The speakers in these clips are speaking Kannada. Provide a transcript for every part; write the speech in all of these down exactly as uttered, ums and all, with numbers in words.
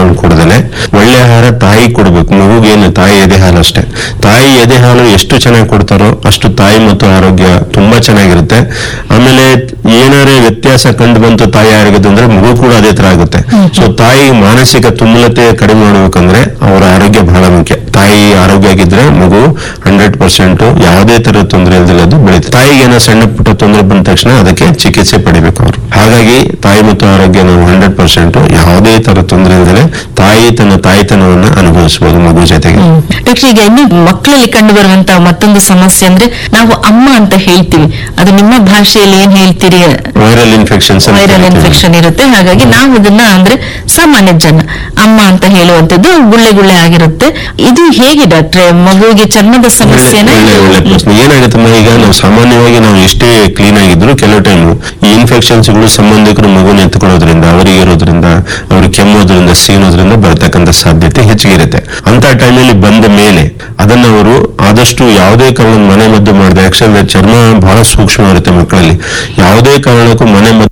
ಆಹಾರಗಳನ್ನು ಕೊಡದಲೆ ಒಳ್ಳೆ ಆಹಾರ ತಾಯಿ ಕೊಡ್ಬೇಕು. ಮಗುಗೇನು ತಾಯಿ ಎದೆ ಹಾಲು ಅಷ್ಟೇ. ತಾಯಿ ಎದೆ ಹಾಲು ಎಷ್ಟು ಚೆನ್ನಾಗಿ ಕೊಡ್ತಾರೋ ಅಷ್ಟು ತಾಯಿ ಮತ್ತು ಆರೋಗ್ಯ ತುಂಬಾ ಚೆನ್ನಾಗಿರುತ್ತೆ. ಆಮೇಲೆ ಏನಾರೇ ವ್ಯತ್ಯಾಸ ಕಂಡು ಬಂತು ತಾಯಿ ಆರೋಗ್ಯದಂದ್ರೆ ಮಗು ಕೂಡ ಅದೇ ತರ ಆಗುತ್ತೆ. ಸೊ ತಾಯಿ ಮಾನಸಿಕ ತುಮಲತೆ ಕಡಿಮೆ ಮಾಡ್ಬೇಕಂದ್ರೆ ಅವರ ಆರೋಗ್ಯ ಬಹಳ ಮುಖ್ಯ. ತಾಯಿ ಆರೋಗ್ಯ ಆಗಿದ್ರೆ ಮಗು ಹಂಡ್ರೆಡ್ ಪರ್ಸೆಂಟ್ ಯಾವುದೇ ತರ ತೊಂದರೆ ಇಲ್ಲದೆ ಬೆಳೀತಾರೆ. ತಾಯಿಗೆ ಏನೋ ಸಣ್ಣ ಪುಟ್ಟ ತೊಂದರೆ ಬಂದ ತಕ್ಷಣ ಅದಕ್ಕೆ ಚಿಕಿತ್ಸೆ ಪಡಿಬೇಕು ಅವರು. ಹಾಗಾಗಿ ತಾಯಿ ಮತ್ತು ಆರೋಗ್ಯ ನಾವು ಹಂಡ್ರೆಡ್ ಪರ್ಸೆಂಟ್ ಯಾವುದೇ ತರ ತೊಂದರೆ ಇಲ್ಲದೆ ತಾಯಿ ತನ್ನ ತಾಯಿತನವನ್ನ ಅನುಭವಿಸಬಹುದು ಮಗು ಜೊತೆಗೆ. ಡಾಕ್ಟರ್, ಈಗ ಇನ್ನು ಮಕ್ಕಳಲ್ಲಿ ಕಂಡು ಬರುವಂತಹ ಮತ್ತೊಂದು ಸಮಸ್ಯೆ ಅಂದ್ರೆ ನಾವು ಅಮ್ಮ ಅಂತ ಹೇಳ್ತೀವಿ, ಅದು ನಿಮ್ಮ ಭಾಷೆಯಲ್ಲಿ ಏನ್ ಹೇಳ್ತೀರಿ? ವೈರಲ್ ಇನ್ಫೆಕ್ಷನ್ಸ್ ವೈರಲ್ ಇನ್ಫೆಕ್ಷನ್ ಇರುತ್ತೆ. ಹಾಗಾಗಿ ನಾವು ಅದನ್ನ ಅಂದ್ರೆ ಸಾಮಾನ್ಯ ಜನ ಅಮ್ಮ ಅಂತ ಹೇಳುವಂತದ್ದು ಗುಳ್ಳೆ ಗುಳ್ಳೆ ಆಗಿರುತ್ತೆ. ಇದು ಹೇಗೆ ಡಾಕ್ಟ್ರೆ ಮಗುವಿಗೆ ಚರ್ಮದ ಸಮಸ್ಯೆನ? ಒಳ್ಳೆ ಪ್ರಶ್ನೆ. ಏನಾಗುತ್ತಮ್ಮ, ಈಗ ನಾವು ಸಾಮಾನ್ಯವಾಗಿ ನಾವು ಎಷ್ಟೇ ಕ್ಲೀನ್ ಆಗಿದ್ರು ಕೆಲವು ಟೈಮು ಈ ಇನ್ಫೆಕ್ಷನ್ಸ್ ಗಳು ಸಂಬಂಧಿಕರು ಮಗುನ ಎತ್ಕೊಳ್ಳೋದ್ರಿಂದ, ಅವರಿಗೆ ಇರೋದ್ರಿಂದ, ಅವ್ರಿಗೆ ಕೆಮ್ಮೋದ್ರಿಂದ, ಸೀನೋದ್ರಿಂದ ಬರ್ತಕ್ಕಂಥ ಸಾಧ್ಯತೆ ಹೆಚ್ಚಿಗಿರುತ್ತೆ. ಅಂತ ಟೈಮಲ್ಲಿ ಬಂದ ಮೇಲೆ ಅದನ್ನ ಅವರು ಆದಷ್ಟು ಯಾವುದೇ ಕಾರಣ ಮನೆ ಮದ್ದು ಮಾಡಿದೆ. ಯಾಕಂದ್ರೆ ಚರ್ಮ ಬಹಳ ಸೂಕ್ಷ್ಮ ಇರುತ್ತೆ ಮಕ್ಕಳಲ್ಲಿ. ಯಾವುದೇ ಕಾರಣಕ್ಕೂ ಮನೆ ಮದ್ದು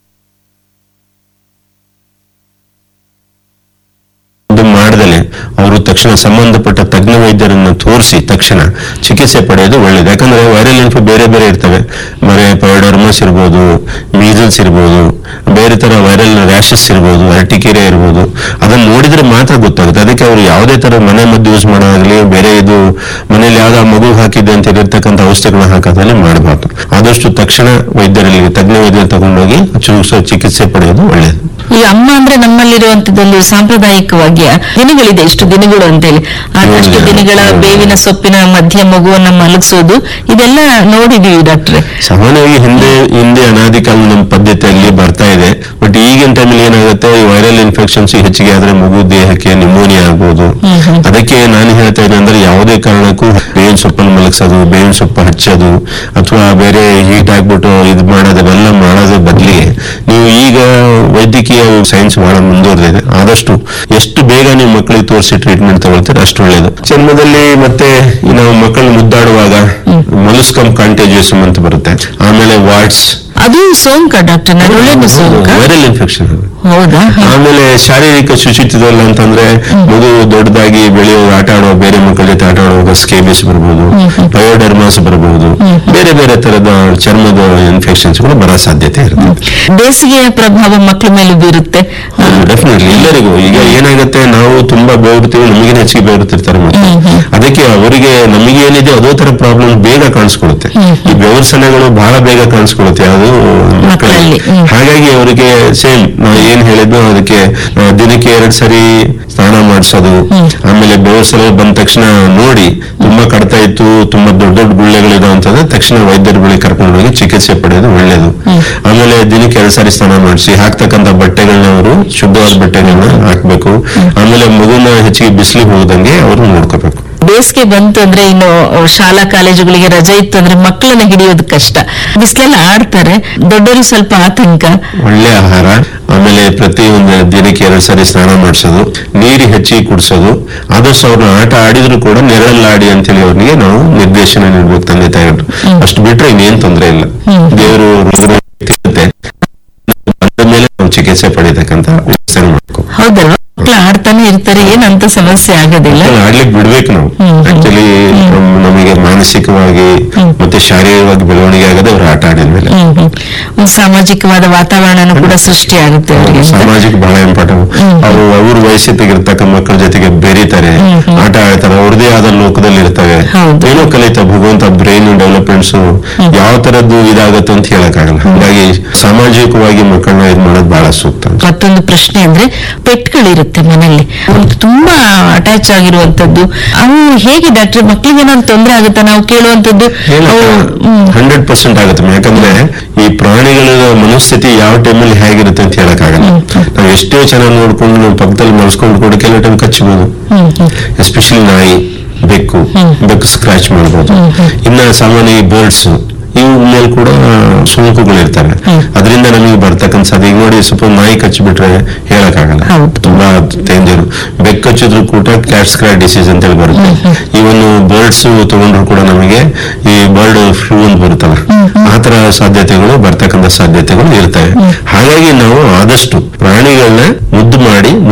ಮಾಡದಲೆ ಅವರು ತಕ್ಷಣ ಸಂಬಂಧಪಟ್ಟ ತಜ್ಞ ವೈದ್ಯರನ್ನು ತೋರಿಸಿ ತಕ್ಷಣ ಚಿಕಿತ್ಸೆ ಪಡೆಯೋದು ಒಳ್ಳೇದು. ಯಾಕಂದ್ರೆ ವೈರಲ್ ಇನ್ಫೆ ಬೇರೆ ಬೇರೆ ಇರ್ತವೆ. ಮರೆ ಪಯೋಡರ್ಮಸ್ ಇರ್ಬೋದು, ಮೀಸಲ್ಸ್ ಇರ್ಬೋದು, ಬೇರೆ ತರ ವೈರಲ್ ರ್ಯಾಷಸ್ ಇರ್ಬೋದು, ಅರ್ಟಿಕೇರಿಯಾ ಇರ್ಬೋದು. ಅದನ್ನ ನೋಡಿದ್ರೆ ಮಾತ್ರ ಗೊತ್ತಾಗುತ್ತೆ. ಅದಕ್ಕೆ ಅವರು ಯಾವುದೇ ತರ ಮನೆ ಮದ್ದು ಯೂಸ್ ಮಾಡೋದಾಗ್ಲಿ, ಬೇರೆ ಇದು ಮನೇಲಿ ಯಾವ್ದೋ ಮಗು ಹಾಕಿದೆ ಅಂತ ಇರತಕ್ಕಂಥ ಔಷಧಿಗಳನ್ನ ಹಾಕೋದ್ರಲ್ಲಿ ಮಾಡಬಾರ್ದು. ಆದಷ್ಟು ತಕ್ಷಣ ವೈದ್ಯರಲ್ಲಿ ತಜ್ಞ ವೈದ್ಯರು ತಗೊಂಡೋಗಿ ಚಿಕಿತ್ಸೆ ಪಡೆಯೋದು ಒಳ್ಳೇದು. ಈ ಅಮ್ಮ ಅಂದ್ರೆ ನಮ್ಮಲ್ಲಿರುವಂತದ್ದು ಸಾಂಪ್ರದಾಯಿಕವಾಗಿ ದಿನಗಳಿದೆ, ಇಷ್ಟು ದಿನಗಳು ಅಂತೇಳಿ ಆದಷ್ಟು ದಿನಗಳ ಬೇವಿನ ಸೊಪ್ಪಿನ ಮಧ್ಯ ಮಗುವನ್ನ ಮಲಗಿಸೋದು, ಇದೆಲ್ಲ ನೋಡಿದೀವಿ ಡಾಕ್ಟ್ರೆ. ಸಾಮಾನ್ಯವಾಗಿ ಹಿಂದೆ ಹಿಂದೆ ಅನಾದಿ ಕಾಲ ನಮ್ಮ ಪದ್ಧತಿಯಲ್ಲಿ ಬರ್ತಾ ಇದೆ. ಬಟ್ ಈಗಿನ ಟೈಮಲ್ಲಿ ಏನಾಗುತ್ತೆ, ಈ ವೈರಲ್ ಇನ್ಫೆಕ್ಷನ್ಸ್ ಹೆಚ್ಚಿಗೆ ಆದ್ರೆ ಮಗು ದೇಹಕ್ಕೆ ನಿಮೋನಿಯಾ ಆಗ್ಬೋದು. ಅದಕ್ಕೆ ನಾನು ಹೇಳ್ತಾ ಇದ್ದೆ ಅಂದ್ರೆ ಯಾವುದೇ ಕಾರಣಕ್ಕೂ ಬೇವಿನ ಸೊಪ್ಪನ್ನು ಮಲಗಿಸೋದು, ಬೇವಿನ ಸೊಪ್ಪು ಹಚ್ಚೋದು ಅಥವಾ ಬೇರೆ ಹೀಟ್ ಆಗ್ಬಿಟ್ಟು ಇದು ಮಾಡೋದೆಲ್ಲ ಮಾಡೋದ್ರ ಬದಲಿಗೆ ನೀವು ಈಗ ವೈದ್ಯಕೀಯ ಸೈನ್ಸ್ ಬಹಳ ಮುಂದುವರೆದಿದೆ. ಆದಷ್ಟು ಎಷ್ಟು ಬೇಗ ನೀವು ಮಕ್ಕಳಿಗೆ ತೋರಿಸಿ ಟ್ರೀಟ್ಮೆಂಟ್ ತಗೊಳ್ತಾರೆ ಅಷ್ಟು ಒಳ್ಳೇದು. ಚರ್ಮದಲ್ಲಿ ಮತ್ತೆ ನಾವು ಮಕ್ಕಳು ಮುದ್ದಾಡುವಾಗ ಮೊಲಸ್ಕಮ್ ಕಾಂಟೇಜಿಯಸ್ ಅಂತ ಬರುತ್ತೆ. ಆಮೇಲೆ ವಾಟ್ಸ್, ಅದು ಸೋಂಕ ಡಾಕ್ಟರ್, ನರೊಳೇನು ಸೋಂಕ, ವೈರಲ್ ಇನ್ಫೆಕ್ಷನ್. ಹೌದಾ? ಆಮೇಲೆ ಶಾರೀರಿಕ ಶುಚಿತ್ವದಲ್ಲಿ ಅಂತಂದ್ರೆ ಮಗು ದೊಡ್ಡದಾಗಿ ಬೆಳೆಯುವ ಆಟ ಆಡುವ ಬೇರೆ ಮಕ್ಕಳ ಜೊತೆ ಆಟ ಆಡುವಾಗ ಸ್ಕೇಬಿಸ್ ಬರ್ಬೋದು, ಪಯೋಡರ್ಮಾಸ್ ಬರ್ಬೋದು, ಬೇರೆ ಬೇರೆ ತರದ ಚರ್ಮದ ಇನ್ಫೆಕ್ಷನ್ಸ್ ಗಳು ಬರೋ ಸಾಧ್ಯತೆ ಇರುತ್ತೆ. ಬೇಸಿಗೆಯ ಪ್ರಭಾವ ಮಕ್ಕಳ ಮೇಲೆ ಬೀರುತ್ತೆ ಡೆಫಿನೆಟ್ಲಿ ಎಲ್ಲರಿಗೂ. ಈಗ ಏನಾಗುತ್ತೆ, ನಾವು ತುಂಬಾ ಬೆವರ್ತೀವಿ, ನಮಗಿನ ಹೆಚ್ಚಿಗೆ ಬೆವರ್ತಿರ್ತಾರೆ ಮಕ್ಕಳು. ಅದಕ್ಕೆ ಅವರಿಗೆ ನಮಗೆ ಏನಿದೆ ಅದೇ ತರ ಪ್ರಾಬ್ಲಮ್ ಬೇಗ ಕಾಣಿಸ್ಕೊಳ್ಳುತ್ತೆ. ಈ ಬೆವರ್ಸನೆಗಳು ಬಹಳ ಬೇಗ ಕಾಣಿಸ್ಕೊಳ್ಳುತ್ತೆ ಅದು ಮಕ್ಕಳಲ್ಲಿ. ಹಾಗಾಗಿ ಅವರಿಗೆ ಸೇಮ್ ನಾವು ಏನ್ ಹೇಳಿದ್ನೋ ಅದಕ್ಕೆ ದಿನಕ್ಕೆ ಎರಡ್ ಸರಿ ಸ್ನಾನ ಮಾಡಿಸೋದು. ಆಮೇಲೆ ಬೆವರ್ಸನೆ ಬಂದ ತಕ್ಷಣ ನೋಡಿ ತುಂಬಾ ಕಡ್ತಾ ಇತ್ತು, ತುಂಬಾ ದೊಡ್ಡ ದೊಡ್ಡ ಗುಳ್ಳೆಗಳಿದಾವೆ ಅಂತಂದ್ರೆ ತಕ್ಷಣ ವೈದ್ಯರ ಬಳಿ ಕರ್ಕೊಂಡು ಹೋಗಿ ಚಿಕಿತ್ಸೆ ಪಡೆಯೋದು ಒಳ್ಳೇದು. ಆಮೇಲೆ ದಿನಕ್ಕೆ ಎರಡ್ ಸಾರಿ ಸ್ನಾನ ಮಾಡಿಸಿ ಹಾಕ್ತಕ್ಕಂಥ ಬಟ್ಟೆಗಳನ್ನ ಅವರು ಶುದ್ಧವಾದ ಬಟ್ಟೆಗಳನ್ನ ಹಾಕ್ಬೇಕು. ಆಮೇಲೆ ಮಗುನ ಹೆಚ್ಚಿಗೆ ಬಿಸಿಲಿಗೆ ಹೋಗದಂಗೆ ಅವರು ನೋಡ್ಕೋಬೇಕು. ಬೇಸಿಗೆ ಬಂತು ಅಂದ್ರೆ ಇನ್ನು ಶಾಲಾ ಕಾಲೇಜುಗಳಿಗೆ ರಜೆ ಇತ್ತು ಅಂದ್ರೆ ಮಕ್ಕಳನ್ನ ಹಿಡಿಯೋದು ಕಷ್ಟ. ಬಿಸಿಲೆಲ್ಲ ಆಡ್ತಾರೆ, ದೊಡ್ಡವರು ಸ್ವಲ್ಪ ಆತಂಕ. ಒಳ್ಳೆ ಆಹಾರ, ಆಮೇಲೆ ಪ್ರತಿ ಒಂದು ದಿನಕ್ಕೆ ಎರಡು ಸಾರಿ ಸ್ನಾನ ಮಾಡಿಸೋದು, ನೀರು ಹೆಚ್ಚಿಗೆ ಕುಡಿಸೋದು. ಆದಷ್ಟು ಅವ್ರನ್ನ ಆಟ ಆಡಿದ್ರು ಕೂಡ ನೆರಳಲ್ಲಾಡಿ ಅಂತೇಳಿ ಅವ್ರಿಗೆ ನಾವು ನಿರ್ದೇಶನ ನೀಡ್ಬೇಕು ತಂದೆ ತಾಯಿಗಳು. ಅಷ್ಟು ಬಿಟ್ರೆ ಇನ್ನೇನ್ ತೊಂದರೆ ಇಲ್ಲ. ದೇವರು ರುದ್ರ ಬಂದ ಮೇಲೆ ನಾವು ಚಿಕಿತ್ಸೆ ಪಡಿತಕ್ಕಂತ ವ್ಯವಸ್ಥೆ ಮಾಡ್ಕೋ. ಹೌದಲ್ವಾ? ಮಕ್ಕಳು ಆಡ್ತಾನೆ ಇರ್ತಾರೆ, ಏನಂತ ಸಮಸ್ಯೆ ಆಗೋದಿಲ್ಲ. ಆಡ್ಲಿಕ್ಕೆ ಬಿಡ್ಬೇಕು ನಾವು. ಆಕ್ಚುಲಿ ನಮಗೆ ಮಾನಸಿಕವಾಗಿ ಮತ್ತೆ ಶಾರೀರಿಕವಾಗಿ ಬೆಳವಣಿಗೆ ಆಗದೆ ಅವ್ರು ಆಟ ಆಡಿದ್ಮೇಲೆ ಒಂದು ಸಾಮಾಜಿಕವಾದ ವಾತಾವರಣನೂ ಕೂಡ ಸೃಷ್ಟಿ ಆಗುತ್ತೆ ಅವರಿಗೆ. ಸಾಮಾಜಿಕ ಬಹಳ ಇಂಪಾರ್ಟೆಂಟ್. ಅವರು ಅವ್ರ ವಯಸ್ಸಿಗಿರ್ತಕ್ಕ ಮಕ್ಕಳ ಜೊತೆಗೆ ಬೆರೀತಾರೆ, ಆಟ ಆಡ್ತಾರೆ, ಅವ್ರದೇ ಆದ ಲೋಕದಲ್ಲಿ ಇರ್ತವೆ, ಏನೋ ಕಲಿತಾ ಭಗವಂತ ಬ್ರೈನ್ ಡೆವಲಪ್ಮೆಂಟ್ಸ್ ಯಾವ ತರದ್ದು ಇದಾಗತ್ತೆ ಅಂತ ಹೇಳಕ್ಕಾಗಲ್ಲ. ಹಾಗಾಗಿ ಸಾಮಾಜಿಕವಾಗಿ ಮಕ್ಕಳನ್ನ ಇದು ಮಾಡೋದು ಬಹಳ ಸೂಕ್ತ. ಮತ್ತೊಂದು ಪ್ರಶ್ನೆ ಅಂದ್ರೆ ಪೆಟ್ಗಳಿರುತ್ತೆ ಮನೆಯಲ್ಲಿ, ತುಂಬಾ ಅಟ್ಯಾಚ್ ಆಗಿರುವಂತದ್ದು, ಅವು ಹೇಗೆ ಡಾಕ್ಟರ್ ಮಕ್ಕಳಿಗೆ ಏನಾದ್ರು ತೊಂದರೆ ಆಗುತ್ತಾ? ನಾವು ಕೇಳುವಂತದ್ದು ಹಂಡ್ರೆಡ್ ಪರ್ಸೆಂಟ್ ಆಗುತ್ತೆ. ಯಾಕಂದ್ರೆ ಈ ಪ್ರಾಣಿಗಳ ಮನಸ್ಥಿತಿ ಯಾವ ಟೈಮಲ್ಲಿ ಹೇಗಿರುತ್ತೆ ಅಂತ ಹೇಳಕ್ಕಾಗಲ್ಲ. ನಾವು ಎಷ್ಟೇ ಚೆನ್ನಾಗಿ ನೋಡ್ಕೊಂಡು ನಾವು ಪಕ್ಕದಲ್ಲಿ ಮನಸ್ಕೊಂಡು ಕೂಡ ಕೆಲವು ಟೈಮ್ ಕಚ್ಚಬಹುದು. ಎಸ್ಪೆಷಲಿ ನಾಯಿ, ಬೆಕ್ಕು ಬೆಕ್ಕು ಸ್ಕ್ರಾಚ್ ಮಾಡಬಹುದು. ಇನ್ನ ಸಾಮಾನ್ಯ ಬರ್ಡ್ಸ್ ಇವ್ ಮೇಲೆ ಕೂಡ ಸೋಂಕುಗಳಿರ್ತವೆ. ಅದರಿಂದ ನಮಗೆ ಬರ್ತಕ್ಕಂಥ ಸಾಧ್ಯ. ಈಗ ನೋಡಿ, ಸ್ವಲ್ಪ ನಾಯಿ ಕಚ್ಚಿಬಿಟ್ರೆ ಹೇಳಕ್ಕಾಗಲ್ಲ, ತುಂಬಾ ಡೇಂಜರ್. ಬೆಕ್ಕು ಕಚ್ಚಿದ್ರು ಕೂಡ ಕ್ಯಾಟ್ ಸ್ಕ್ರಾಚ್ ಡಿಸೀಸ್ ಅಂತ ಹೇಳಿ ಬರುತ್ತೆ. ಇವನ್ ಬರ್ಡ್ಸ್ ತಗೊಂಡ್ರು ಕೂಡ ನಮಗೆ ಈ ಬರ್ಡ್ ಫ್ಲೂ ಅಂತ ಬರುತ್ತಲ್ಲ, ಆತರ ಸಾಧ್ಯತೆಗಳು ಬರ್ತಕ್ಕಂಥ ಸಾಧ್ಯತೆಗಳು ಇರ್ತವೆ. ಹಾಗಾಗಿ ನಾವು ಆದಷ್ಟು ಪ್ರಾಣಿಗಳನ್ನ ಮುದ್ದು ಮಾಡಿ